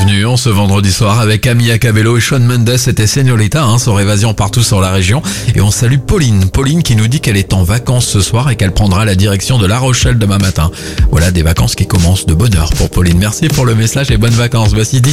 bienvenue en ce vendredi soir avec Camilla Cabello et Shawn Mendes. C'était Señorita, sur Évasion partout sur la région. Et on salue Pauline. Pauline qui nous dit qu'elle est en vacances ce soir et qu'elle prendra la direction de La Rochelle demain matin. Voilà des vacances qui commencent de bonne heure pour Pauline. Merci pour le message et bonnes vacances. Voici